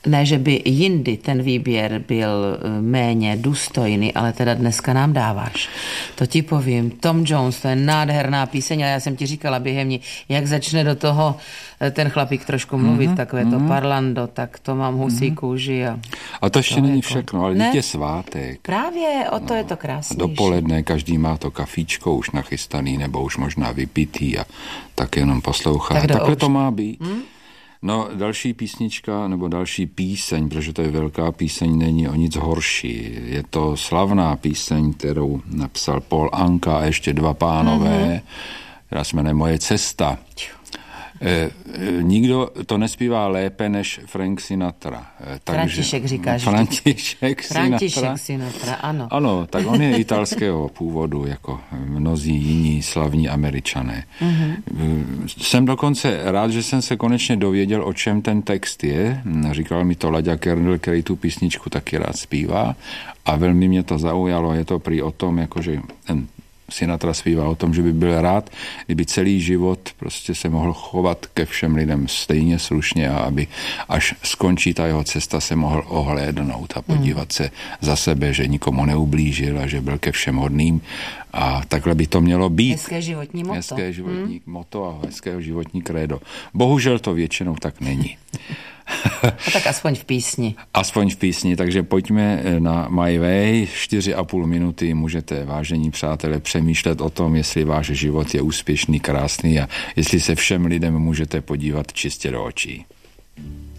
Ne, že by jindy ten výběr byl méně důstojný, ale teda dneska nám dáváš. To ti povím. Tom Jones, to je nádherná píseň, a já jsem ti říkala během ní, jak začne do toho ten chlapík trošku mluvit, takové to parlando, tak to mám husí kůži. A to ještě není všechno, ale dítě svátek. Právě o to je to krásnější. Dopoledne každý má to kafíčko už nachystaný, nebo už možná vypitý a tak jenom poslouchá. Tak takhle to má být. No, další písnička, nebo další píseň, protože to je velká píseň, není o nic horší. Je to slavná píseň, kterou napsal Paul Anka a ještě dva pánové, která se jmenuje Moje cesta. Nikdo to nespívá lépe než Frank Sinatra. František říkáš. František Sinatra, ano. Ano, tak on je italského původu, jako mnozí jiní slavní Američané. Jsem dokonce rád, že jsem se konečně dověděl, o čem ten text je. Říkal mi to Laďa Kernel, který tu písničku taky rád zpívá, a velmi mě to zaujalo. Je to prý o tom, jakože ten Sinatra zpívá o tom, že by byl rád, kdyby celý život prostě se mohl chovat ke všem lidem stejně slušně a aby až skončí ta jeho cesta, se mohl ohlédnout a podívat se za sebe, že nikomu neublížil a že byl ke všem hodným, a takhle by to mělo být. Hezké životní moto. Hezké životní moto a hezkého životní krédo. Bohužel to většinou tak není. A tak aspoň v písni. Aspoň v písni, takže pojďme na My Way. 4,5 minuty můžete, vážení přátelé, přemýšlet o tom, jestli váš život je úspěšný, krásný a jestli se všem lidem můžete podívat čistě do očí.